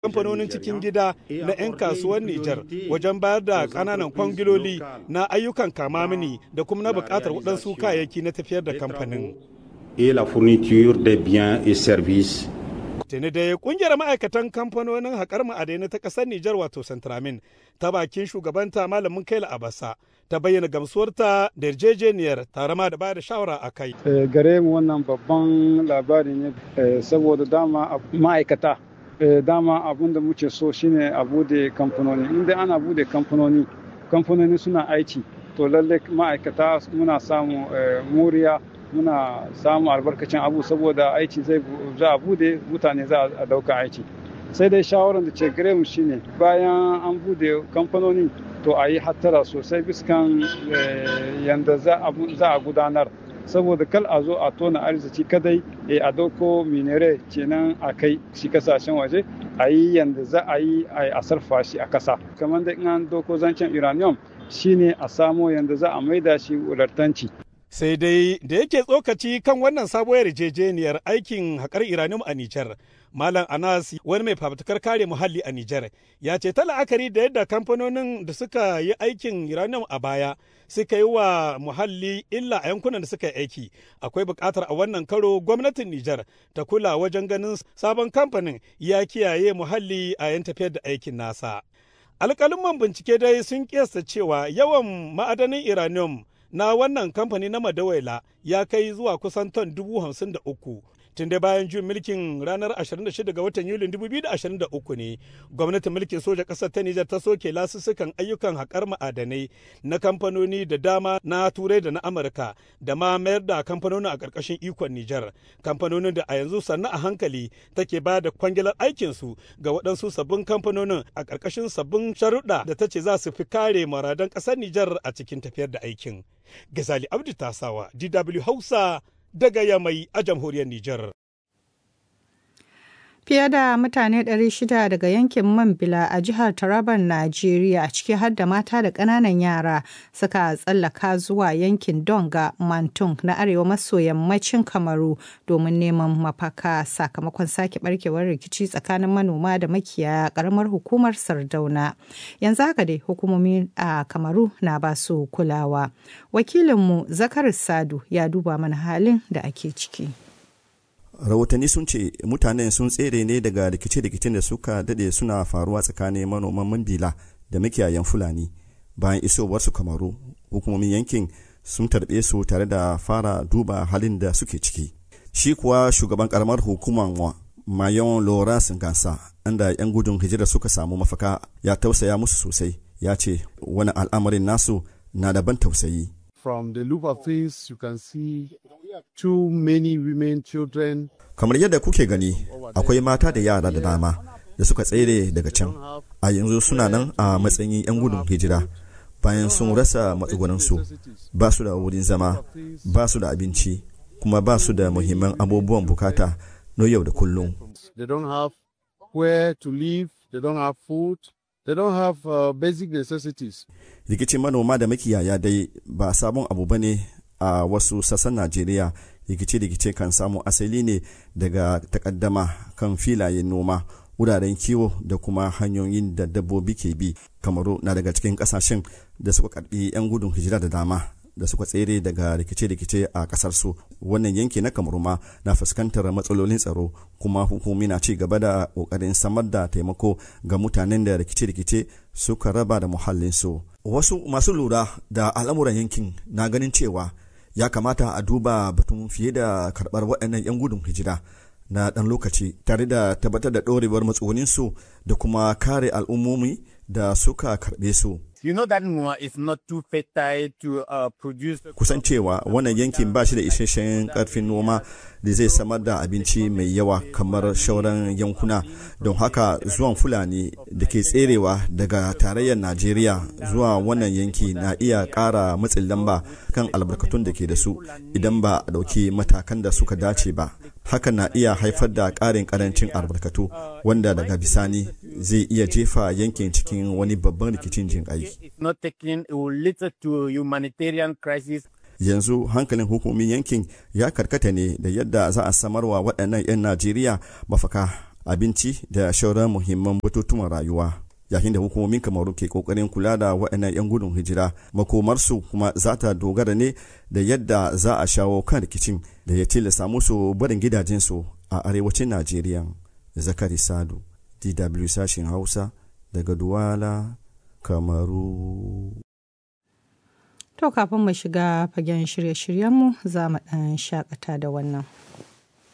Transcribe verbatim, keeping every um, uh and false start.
kamfanonin cikin gida na 'yan kasuwar Nijar wajen bayar da ƙananan kwangiloli na ayyukan kamamini da kuma na buƙatar waɗansu kayayyaki na tafiyar da kamfanin. Et la fourniture des biens et services. Tuni da kungiyar ma'aikatan kamfanonin haƙar ma'adanai ta ƙasar Nijar wato Centramin ta bakin shugabanta Malamin Kaila Abassa ta bayyana gamsuwarta da yarjejeniyar tare ma da ba da shawara a kai. Gare mu wannan babban labari ne saboda dama ma'aikata dama abun da muke so shine a bude kamfanoni. Inda ana bude kamfanoni, kamfanoni suna aiki to lalle ma'aikata muna samu muriya muna samu albarkacin abu saboda aiki zai za a bude mutane za a dauka aiki sai dai shawarar da ce gare mu shine bayan an bude kamfanoni to a yi hattara sosai biskan yanda za a gudanar saboda kal a zo a tona arziki kadai a dauko minere kenan a kai shi kasashen waje a yi yanda za a yi a sarfa shi a kasa kamar da in an dauko zancen uranium shine a samo yanda za a maida shi wulartanci. Sai dai da yake tsokaci kan wannan sabuwar yarjejeniyar aikin haƙar uranium a Nijar, Malam Anas wani mai fafutukar kare muhalli a Nijar ya ce ta la'akari da yadda kamfanonin da suka yi aikin uranium a baya suka yi wa muhalli illa a yankunan da suka yi aiki. Akwai buƙatar a wannan karo gwamnatin Nijar ta kula wajen ganin sabon kamfanin ya kiyaye muhalli a yan tafiyar da aikin nasa. Alƙalin bincike dai sun kiyasta cewa yawan ma'adanin uranium na wannan kamfani na Madawaila ya kai zuwa kusan ton dubu hamsin da uku. Tun da bayan juyin mulkin ranar ashirin da shida ga watan Yulin dubu biyu da ashirin da uku ne, gwamnatin mulkin soja ƙasar ta Nijar ta soke lasussukan ayyukan haƙar ma'adanai na kamfanoni da dama na Turai da na Amurka da ma mayar da kamfanonin a ƙarƙashin ikon Nijar. Kamfanonin da a yanzu sannu a hankali take ba da kwangilar aikinsu ga waɗansu sabbin kamfanonin a ƙarƙashin sabbin sharuɗa da ta ce za su fi kare muradan ƙasar Nijar a cikin tafiyar da aikin. Gazali Abdu Tasawa, D W Hausa, daga Yamai a jamhuriyar Nijar. Fiye da mutane ɗari shida daga yankin Mambila a jihar Taraban Najeriya, ciki har da mata da ƙananan yara, suka tsallaka zuwa yankin Donga Mantung na arewa maso yammacin Kamaru domin neman mafaka sakamakon sake barkewar rikici tsakanin manoma da makiyaya ƙaramar hukumar Sardauna. Yanzu haka dai hukumomi a Kamaru na ba su kulawa. Wakilinmu Zakar Sadu ya duba mana halin da ake ciki. Rahotanni sun ce mutanen sun tsere ne daga rikice-rikicen da suka dade suna faruwa tsakanin manoman Mambila da makiyayan Fulani. Bayan isowarsu Kamaru, hukumomin yankin sun tarbe su tare da fara duba halin da suke ciki. Shi kuwa shugaban karamar hukumar Mayon Laurence Ngansa, inda 'yan gudun hijira suka samu mafaka, ya tausaya musu sosai. Ya ce wani al'amarin nasu na daban tausayi. From the look of things, you can see too many women, children. Kamar yadda kuke gani, akwai mata da yara da dama da suka tsere daga can. A yanzu suna nan a matsayin 'yan gudun hijira bayan sun rasa matsugunansu. Ba su da wurin zama, ba su da abinci, kuma ba su da muhimman abubuwan bukata na yau da kullum. They don't have where to live, they don't have food. They don't have uh, basic necessities. Rikicin manoma da makiyaya dai ba sabon abu bane a wasu sassan Najeriya. Rikice-rikice kan samu asali ne daga takaddama kan filayen noma, wuraren kiwo da kuma hanyoyin da dabbobi ke bi. Kamaru na daga cikin kasashen da suka karbi 'yan gudun hijira da dama da suka tsere daga rikice-rikice a kasar su. Wannan yanki na Kamaru ma na fuskantar matsalolin tsaro, kuma hukumi na ci gaba da kokarin samar da taimako ga mutanen da rikice-rikice suka raba da muhallin su. Wasu masu lura da al'amuran yankin na ganin cewa ya kamata a duba batun fiye da karbar waɗannan 'yan gudun hijira na ɗan lokaci tare da tabbatar da ɗorewar matsugunin su da kuma kare al'ummomi da suka karɓe su. You know that is not too fertile to uh, produce. Kusan cewa wannan yankin ba shi da isasshen karfin noma da zai samar da abinci mai yawa kamar shauran yankuna. Don haka zuwan Fulani da ke tserewa daga tarayyar Najeriya zuwa wannan yanki na iya ƙara matsin lamba kan albarkatun da ke da su idan ba a ɗauki matakan da suka dace ba. Hakan na iya haifar da ƙarin ƙarancin albarkatu wanda daga bisani zai iya jefa yankin cikin wani babban rikicin jinƙai. Yanzu hankalin hukumin yankin ya karkata ne da yadda za a samarwa waɗannan 'yan Najeriya mafaka abinci da shauran muhimman batutuwan rayuwa. Yayin da hukumomin Kamaru ke kokarin kula da waɗannan 'yan gudun hijira, makomarsu kuma za ta dogara ne da yadda za a shawo kan rikicin da ya tilasta musu barin gidajensu a arewacin Najeriya. Zakari Sadu, D W sashin Hausa daga Duwala, Kamaru. To kafin mu shiga fagen shirye-shiryenmu za mu ɗan shakata da wannan.